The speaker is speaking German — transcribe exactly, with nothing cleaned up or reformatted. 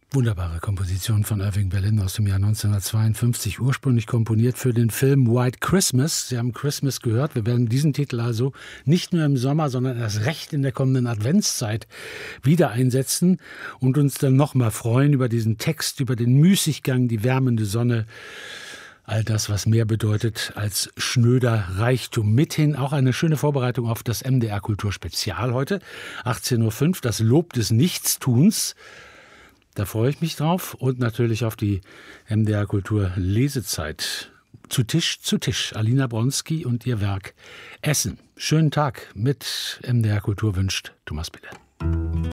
Wunderbare Komposition von Irving Berlin aus dem Jahr neunzehnhundertzweiundfünfzig, ursprünglich komponiert für den Film White Christmas. Sie haben Christmas gehört. Wir werden diesen Titel also nicht nur im Sommer, sondern erst recht in der kommenden Adventszeit wieder einsetzen und uns dann nochmal freuen über diesen Text, über den Müßiggang, die wärmende Sonne. All das, was mehr bedeutet als schnöder Reichtum. Mithin auch eine schöne Vorbereitung auf das M D R Kulturspezial heute. achtzehn Uhr fünf, das Lob des Nichtstuns. Da freue ich mich drauf und natürlich auf die M D R Kultur Lesezeit. Zu Tisch zu Tisch. Alina Bronski und ihr Werk Essen. Schönen Tag mit M D R Kultur wünscht Thomas Bille.